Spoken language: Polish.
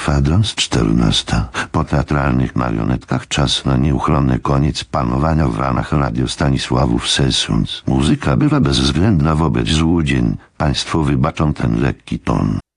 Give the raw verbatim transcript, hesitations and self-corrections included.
Kwadrans czternasta. Po teatralnych marionetkach czas na nieuchronny koniec panowania w ramach Radio Stanisławów Sessunds. Muzyka bywa bezwzględna wobec złudzeń. Państwo wybaczą ten lekki ton.